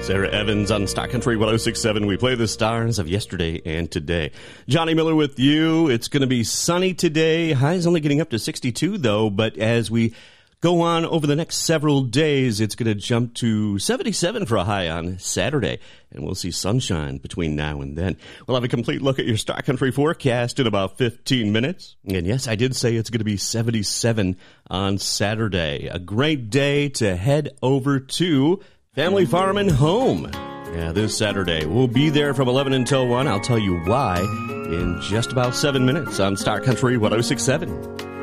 Sarah Evans on Stock Country 106.7. We play the stars of yesterday and today. Johnny Miller with you. It's going to be sunny today. High's only getting up to 62, though. But as we go on over the next several days, it's going to jump to 77 for a high on Saturday. And we'll see sunshine between now and then. We'll have a complete look at your Stock Country forecast in about 15 minutes. And yes, I did say it's going to be 77 on Saturday. A great day to head over to Family Farm and Home. Yeah, this Saturday. We'll be there from 11 until 1. I'll tell you why in just about 7 minutes on Stock Country 106.7.